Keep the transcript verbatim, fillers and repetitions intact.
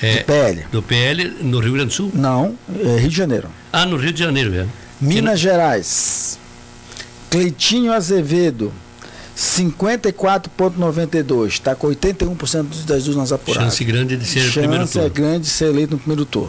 É, do P L. Do P L no Rio Grande do Sul? Não, é Rio de Janeiro. Ah, no Rio de Janeiro, é. Minas Gerais. Cleitinho Azevedo, cinquenta e quatro vírgula noventa e dois. Está com oitenta e um por cento das urnas apuradas. Chance grande de ser Chance primeiro turno. é grande de ser eleito no primeiro turno.